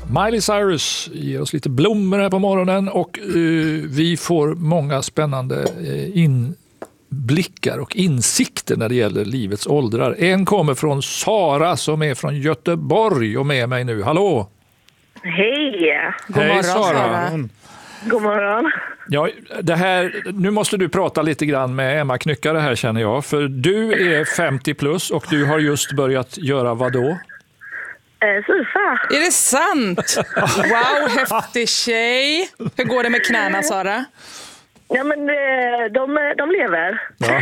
Miley Cyrus ger oss lite blommor här på morgonen och vi får många spännande inblickar och insikter när det gäller livets åldrar. En kommer från Sara som är från Göteborg och med mig nu. Hallå! Hej! Hej Sara! God morgon. Ja, nu måste du prata lite grann med Emma Knyckare här känner jag. För du är 50 plus och du har just börjat göra vad då? Surfa. Är det sant? Wow, häftig tjej. Hur går det med knäna, Sara? Ja, men de lever. Ja.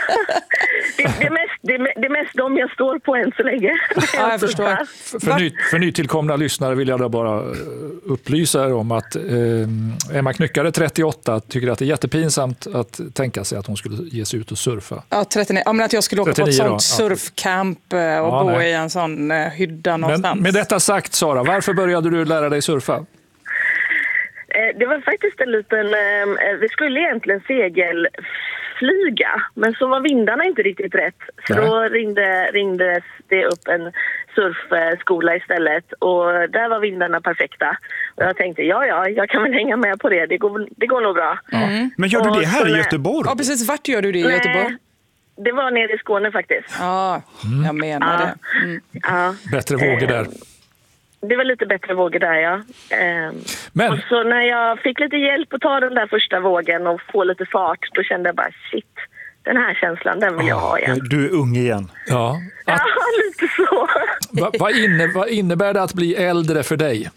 det är mest de jag står på än så länge. Ja, jag förstår. För nytillkomna lyssnare vill jag då bara upplysa er om att Emma Knyckare, 38, tycker att det är jättepinsamt att tänka sig att hon skulle ge sig ut och surfa. Ja, 39. Ja, men att jag skulle åka på ett sånt surfcamp och bo i en sån hydda någonstans. Men med detta sagt, Sara, varför började du lära dig surfa? Det var faktiskt en liten... Vi skulle egentligen segelflyga, men så var vindarna inte riktigt rätt. Så då ringdes det upp en surfskola istället och där var vindarna perfekta. Och jag tänkte, jag kan väl hänga med på det. Det går nog bra. Mm. Men gör du det här i Göteborg? Ja, precis. Vart gör du det i Göteborg? Det var nere i Skåne faktiskt. Ja, jag menar det. Mm. Ja. Bättre vågor där. Det var lite bättre vågor där, ja. Men... Och så när jag fick lite hjälp att ta den där första vågen och få lite fart, då kände jag bara, shit, den här känslan, den vill jag ha igen. Du är ung igen. Ja, ja lite så. Vad innebär det att bli äldre för dig?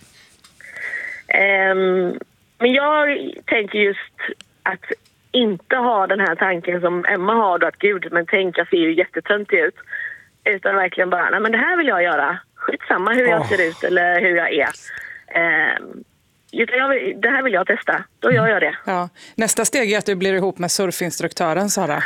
Men jag tänker just att inte ha den här tanken som Emma har då, att gud, men tänk, jag ser ju jättetöntig ut. Utan verkligen bara, nej men det här vill jag göra. Skitsamma hur jag ser ut eller hur jag är. Det här vill jag testa. Då gör jag det. Ja. Nästa steg är att du blir ihop med surfinstruktören, Sara.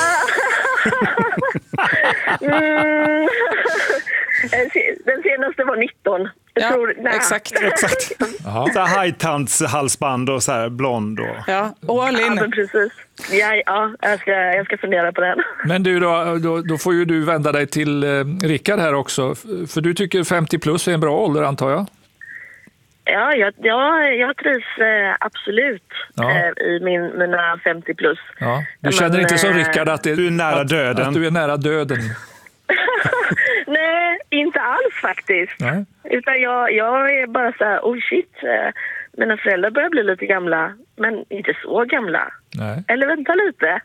Den senaste var 19. Exakt. Så här high-tants-halsband och så här blond. Och... Ja, all in. Ja, men precis. Jag ska fundera på den. Men du då får ju du vända dig till Rickard här också. För du tycker 50 plus är en bra ålder, antar jag? Ja, jag trivs absolut i mina 50 plus. Ja. Du känner inte som Rickard att du är nära döden? Att du är nära döden? Nej, inte alls faktiskt. Nej. Utan jag är bara så här, oh shit, mina föräldrar börjar bli lite gamla, men inte så gamla. Nej. Eller vänta lite.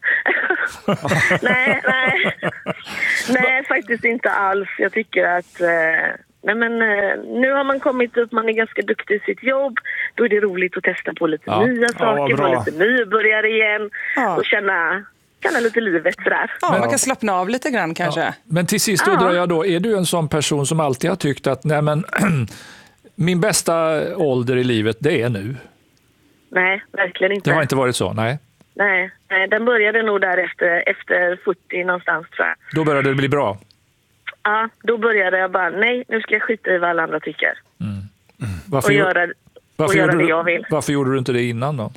Nej, faktiskt inte alls. Jag tycker att nu har man kommit upp, man är ganska duktig i sitt jobb. Då är det roligt att testa på lite nya saker, vara lite nybörjare igen och känna lite livet sådär. Ja, man kan slappna av lite grann kanske. Ja. Men till sist undrar jag då, är du en sån person som alltid har tyckt att min bästa ålder i livet, det är nu? Nej, verkligen inte. Det har inte varit så, nej. Nej, den började nog där efter 40 någonstans, tror jag. Då började det bli bra? Ja, då började jag bara, nej, nu ska jag skita i vad alla andra tycker. Varför göra det jag vill. Varför gjorde du inte det innan då?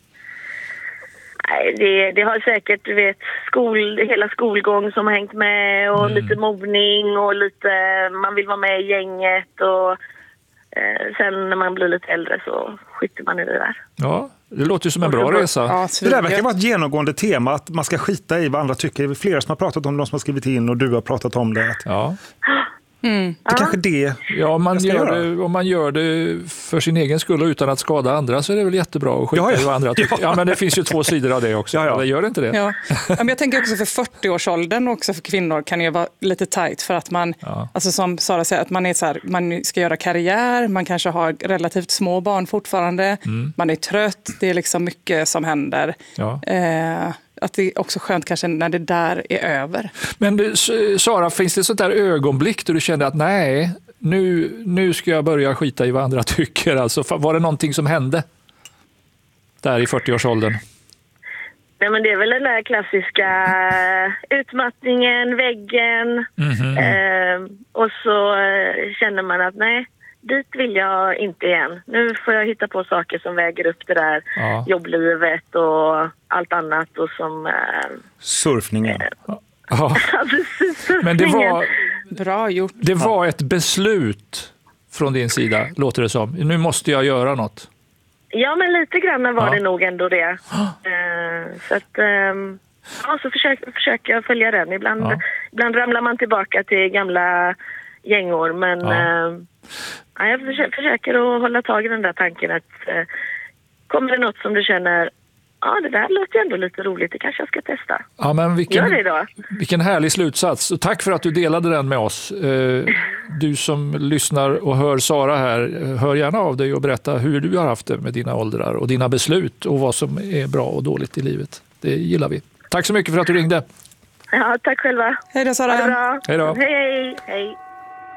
Nej, det har säkert, du vet, hela skolgång som har hängt med och lite mobbning och lite, man vill vara med i gänget och sen när man blir lite äldre så skiter man i det där. Ja, det låter ju som en bra resa. Ja, det där verkar vara ett genomgående tema, att man ska skita i vad andra tycker. Det är flera som har pratat om, de som har skrivit in, och du har pratat om det. Ja. Det är kanske det. Ja, om man gör det för sin egen skull och utan att skada andra, så är det väl jättebra att skita i vad andra tycker. Ja, men det finns ju två sidor av det också. Eller gör det inte det? Ja. Men jag tänker också för 40-årsåldern och också för kvinnor kan det ju vara lite tajt för att man, alltså som Sara säger, att man är så här, man ska göra karriär, man kanske har relativt små barn fortfarande, man är trött, det är liksom mycket som händer. Ja. Att det är också skönt kanske när det där är över. Men Sara, finns det ett sånt där ögonblick där du kände att nej, nu ska jag börja skita i vad andra tycker? Alltså, var det någonting som hände där i 40-årsåldern? Nej, men det är väl den där klassiska utmattningen, väggen. Och så känner man att nej, dit vill jag inte igen. Nu får jag hitta på saker som väger upp det där jobblivet och allt annat. Och som surfningen. Men det var bra gjort. Det var ett beslut från din sida, låter det som. Nu måste jag göra något. Ja, men lite grann var det nog ändå det. Så att... så försöker jag följa den. Ibland ramlar man tillbaka till gamla gängor, men jag försöker att hålla tag i den där tanken att kommer det något som du känner, det där låter ändå lite roligt, det kanske jag ska testa. Ja, men Gör det då. Vilken härlig slutsats. Och tack för att du delade den med oss. Du som lyssnar och hör Sara här, hör gärna av dig och berätta hur du har haft det med dina åldrar och dina beslut och vad som är bra och dåligt i livet. Det gillar vi. Tack så mycket för att du ringde. Ja, tack själva. Hej då, Sara. Ha det bra. Hej då. Hej, hej.